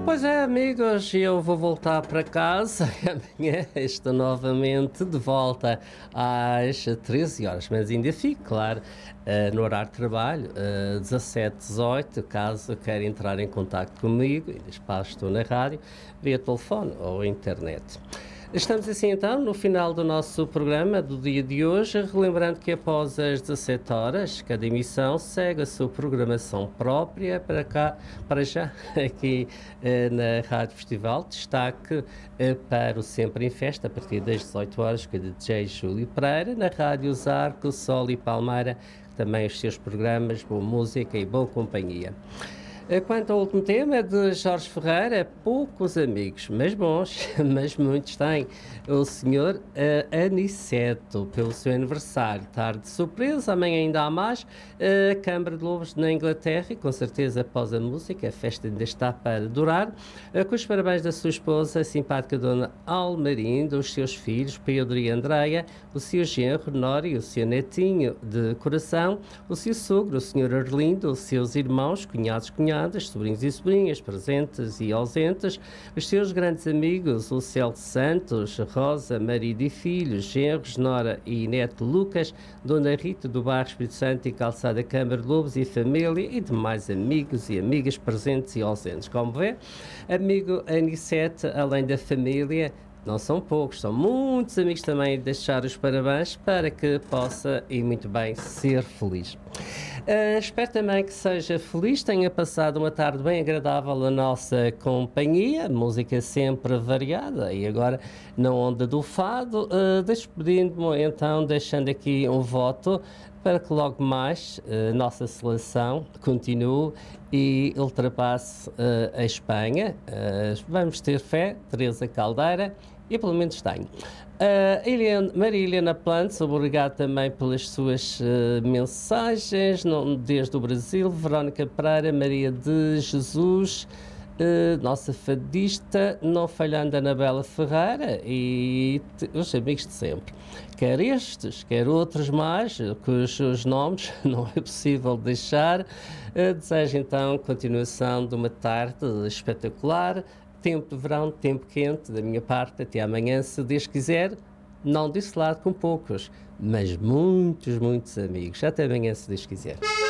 Pois é, amigos, eu vou voltar para casa e amanhã estou novamente de volta às 13 horas, mas ainda fico, claro, no horário de trabalho, 17, 18, caso queira entrar em contato comigo, ainda espaço estou na rádio, via telefone ou internet. Estamos assim então no final do nosso programa do dia de hoje, relembrando que após as 17 horas, cada emissão segue a sua programação própria para já, aqui na Rádio Festival. Destaque para o Sempre em Festa, a partir das 18 horas, com a DJ Júlio Pereira, na Rádio Zarco, Sol e Palmeira, também os seus programas, boa música e boa companhia. Quanto ao último tema, é de Jorge Ferreira, poucos amigos, mas bons, mas muitos têm. O senhor Aniceto, pelo seu aniversário, tarde de surpresa, amanhã ainda há mais. A Câmara de Lobos na Inglaterra, e com certeza após a música, a festa ainda está para durar. Com os parabéns da sua esposa, a simpática dona Almarinda, os seus filhos, Pedro e Andreia, o seu genro, Nório, o seu netinho de coração, o seu sogro, o senhor Arlindo, os seus irmãos, cunhados, sobrinhos e sobrinhas, presentes e ausentes, os seus grandes amigos, o Celso Santos, Rosa, marido e filhos, genros, Nora e neto Lucas, Dona Rita do Bairro Espírito Santo e Calçada Câmara de Lobos e família e demais amigos e amigas presentes e ausentes. Como vê, amigo Anicete, além da família, não são poucos, são muitos amigos também, deixar os parabéns para que possa e muito bem ser feliz. Espero também que seja feliz, tenha passado uma tarde bem agradável na nossa companhia, música sempre variada e agora na onda do fado, despedindo-me então, deixando aqui um voto para que logo mais a nossa seleção continue e ultrapasse a Espanha. Vamos ter fé, Teresa Caldeira, e pelo menos tenho. Maria Helena Plantes, obrigado também pelas suas mensagens, desde o Brasil. Verónica Pereira, Maria de Jesus, nossa fadista, não falhando Anabela Ferreira e os amigos de sempre. Quer estes, quer outros mais, cujos nomes não é possível deixar. Desejo então continuação de uma tarde espetacular. Tempo de verão, tempo quente, da minha parte, até amanhã, se Deus quiser, não desse lado com poucos, mas muitos, muitos amigos. Até amanhã, se Deus quiser.